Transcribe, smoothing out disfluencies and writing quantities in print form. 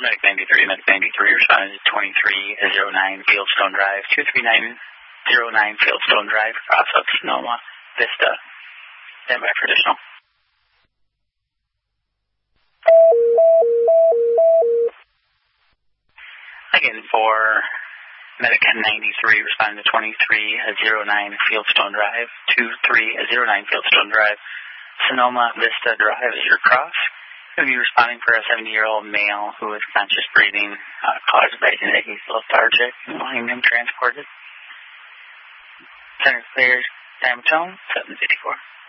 Medic 93, Medic 93, responding to 2309 Fieldstone Drive, 23909 Fieldstone Drive, cross up Sonoma Vista. Stand by for additional. Again, for Medic 93, responding to 2309 Fieldstone Drive, 2309 Fieldstone Drive, Sonoma Vista Drive is your cross. We'll be responding for a 70-year-old male who is conscious breathing, caused by that he's lethargic, and wanting him transported. Center clears, time of tone, 754.